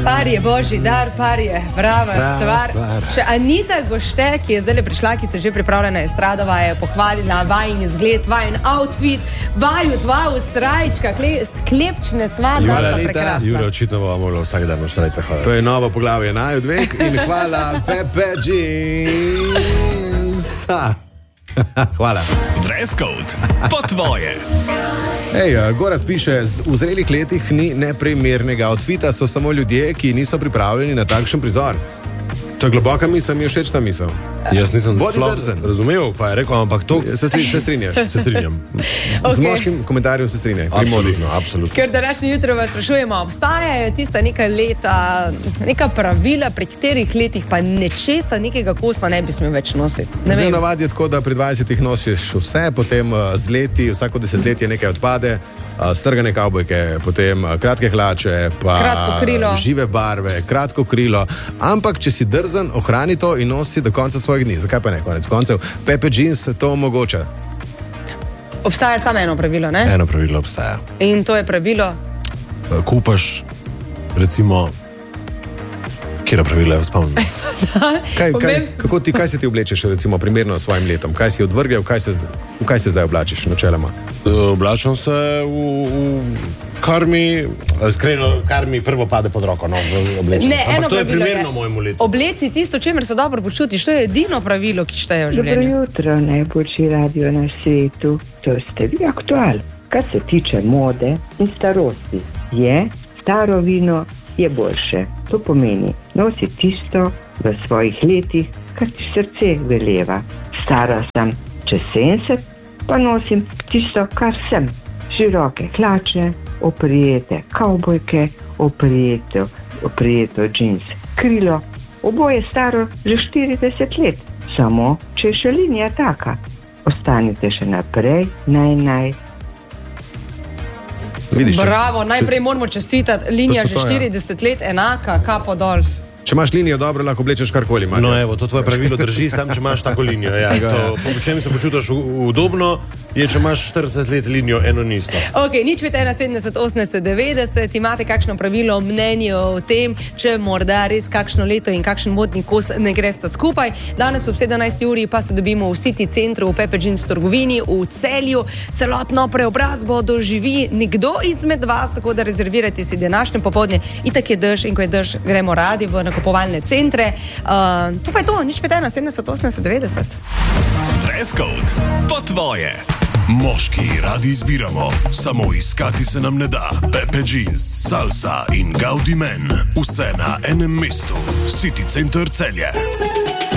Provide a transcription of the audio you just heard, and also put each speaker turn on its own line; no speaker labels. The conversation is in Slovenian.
Par je božji dar, par je prava stvar. Še Anita Gošte, ki je zdaj prišla, ki se že pripravlja na estradova, je pohvalila vajen izgled, vajen outfit, vaju dva v srajčka, sklepčne sva, da sta prekrasna.
Jure, očitno bomo morali vsak dan v srajcah hoditi. To je novo poglavje naju dveh in hvala Pepe Jeans. Hvala.
Dress code po tvoje.
Goraz piše, v zrelih letih ni neprimernega outfita, so samo ljudje, ki niso pripravljeni na takšen prizor. To je globoka misel, mi je všeč ta misel.
Jaz nisem
sploh
razumel, pa je rekel, ampak to...
Se strinjaš? Se strinjam.
Okay.
Z moškim komentarjem se strinjam.
Absolutno.
Ker današnje jutro vas sprašujemo, obstajajo tista neka leta, neka pravila, pri katerih letih pa nečesa, nekega kosta ne bi smel več nositi.
Zdaj navadi je tako, da pri 20 nosiš vse, potem z leti, vsako desetletje nekaj odpade, strgane kavbojke, potem kratke hlače, pa
kratko krilo,
žive barve, kratko krilo. Ampak, če si drzen, ohrani to in nosi do konca svojih dni. Zakaj pa ne konec koncev? Pepe Jeans to omogoča.
Obstaja samo eno pravilo, ne?
Eno pravilo obstaja.
In to je pravilo?
Kupaš, recimo, kjera pravila je spomnim?
Kaj se ti oblečeš, recimo, primerno s svojim letom? Kaj si odvrgel, v kaj se zdaj oblačiš, načeloma?
Oblačam se kar mi prvo pade pod roko, no, v oblečenju. Ampak to je primerno mojemu letu.
Obleci tisto, čemer se dobro počutiš, to je edino pravilo, ki šteje v življenju.
Dobro jutro, najboljši radio na svetu, to ste vi aktual. Kar se tiče mode in starosti, staro vino je boljše. To pomeni, nosi tisto v svojih letih, kar ti srce veleva. Stara sem čez 70, pa nosim tisto, kar sem. Široke hlače, oprijete kavbojke, oprijeto džins krilo. Oboje staro že 40 let, samo če je še linija taka. Ostanite še naprej,
Vidiš,
bravo, najprej moramo čestitati, linija že 40 let enaka, kapo dol.
Če imaš linijo dobro, lahko oblečeš karkoli.
No evo, to tvoje pravilo drži, sam če imaš tako linijo. Po čem se počutiš udobno, je, če imaš 40 let linijo, eno nisto.
Ok, nič vete 71, 80, 90, imate kakšno pravilo, mnenje o tem, če morda res kakšno leto in kakšen modni kos ne gresta skupaj. Danes ob 17. uri pa se dobimo v City centru, v Pepe Jeans trgovini, v Celju. Celotno preobrazbo doživi nekdo izmed vas, tako da rezervirajte si današnje popoldne. Itak je dež in ko je dež, gremo radi v nakupovalne centre. To pa je to, nič pete 70, 80, 90.
Dress code po tvoje.
Moški radi izbiramo, samo iskati se nam ne da. Pepe Jeans, Salsa in Gaudi Men. Vse na enem mestu. City Center Celje.